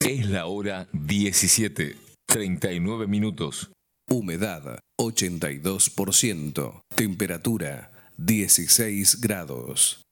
Es la hora 17:39. Humedad 82%. Temperatura 16 grados.